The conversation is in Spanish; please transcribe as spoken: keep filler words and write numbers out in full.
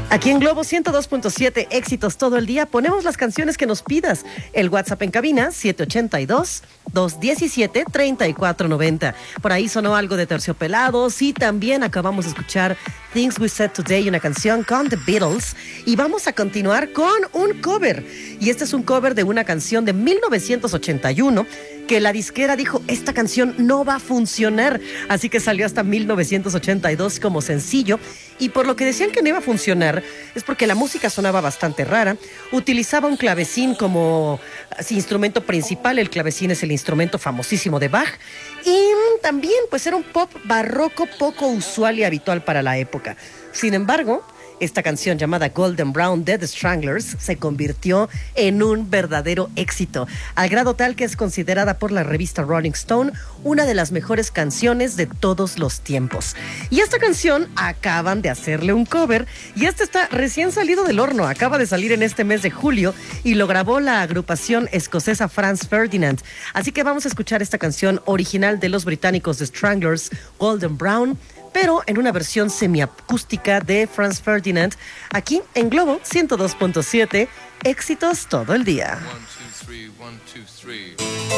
Aquí en Globo ciento dos punto siete, éxitos todo el día. Ponemos las canciones que nos pidas. El WhatsApp en cabina, siete ocho dos, dos uno siete, tres cuatro nueve cero. Por ahí sonó algo de Terciopelados y también acabamos de escuchar Things We Said Today, una canción con The Beatles. Y vamos a continuar con un cover. Y este es un cover de una canción de mil novecientos ochenta y uno que la disquera dijo, esta canción no va a funcionar. Así que salió hasta mil novecientos ochenta y dos como sencillo. Y por lo que decían que no iba a funcionar, es porque la música sonaba bastante rara. Utilizaba un clavecín como instrumento principal. El clavecín es el instrumento famosísimo de Bach. Y también, pues, era un pop barroco poco usual y habitual para la época. Sin embargo, esta canción llamada Golden Brown de The Stranglers se convirtió en un verdadero éxito, al grado tal que es considerada por la revista Rolling Stone una de las mejores canciones de todos los tiempos. Y esta canción acaban de hacerle un cover y este está recién salido del horno, acaba de salir en este mes de julio y lo grabó la agrupación escocesa Franz Ferdinand. Así que vamos a escuchar esta canción original de los británicos The Stranglers, Golden Brown, pero en una versión semiacústica de Franz Ferdinand, aquí en Globo ciento dos punto siete, éxitos todo el día. One, two, three, one, two, three.